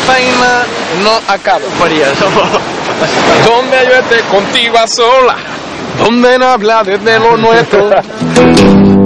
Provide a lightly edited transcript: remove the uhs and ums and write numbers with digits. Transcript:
vaina no acaba. Donde yo esté contigo a sola, Donde no habla desde lo nuestro.